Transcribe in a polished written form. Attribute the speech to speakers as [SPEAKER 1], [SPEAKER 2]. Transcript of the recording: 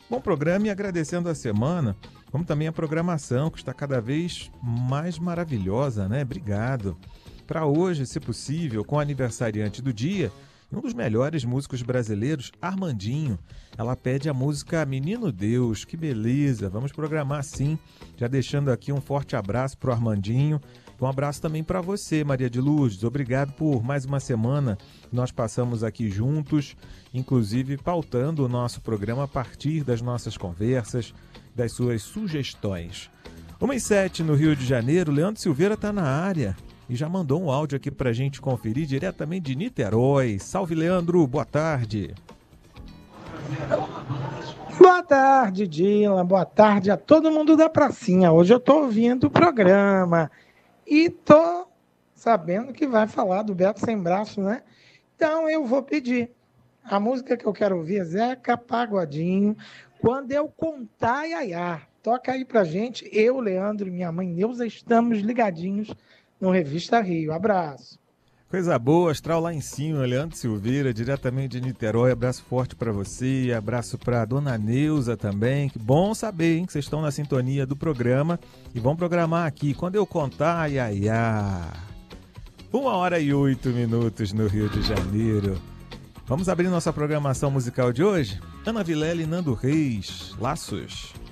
[SPEAKER 1] Bom programa e agradecendo a semana, como também a programação, que está cada vez mais maravilhosa, né? Obrigado. Para hoje, se possível, com o aniversariante do dia, um dos melhores músicos brasileiros, Armandinho. Ela pede a música Menino Deus, que beleza, vamos programar sim. Já deixando aqui um forte abraço para o Armandinho. Um abraço também para você, Maria de Lourdes. Obrigado por mais uma semana que nós passamos aqui juntos, inclusive pautando o nosso programa a partir das nossas conversas, das suas sugestões. 1h07 no Rio de Janeiro, Leandro Silveira está na área e já mandou um áudio aqui para a gente conferir diretamente de Niterói. Salve, Leandro, boa tarde.
[SPEAKER 2] Boa tarde, Dylan, boa tarde a todo mundo da pracinha. Hoje eu estou ouvindo o programa e tô sabendo que vai falar do Beto Sem Braço, né? Então eu vou pedir. A música que eu quero ouvir é Zeca Pagodinho, Quando Eu Contar Iaiá. Toca aí pra gente. Eu, Leandro e minha mãe Neuza estamos ligadinhos no Revista Rio. Abraço.
[SPEAKER 1] Coisa boa, astral lá em cima, Leandro Silveira, diretamente de Niterói. Abraço forte para você, abraço para dona Neuza também. Que bom saber, hein, que vocês estão na sintonia do programa e vão programar aqui. Quando eu contar, iaiá. 1h08 no Rio de Janeiro. Vamos abrir nossa programação musical de hoje? Ana Vilela e Nando Reis, Laços.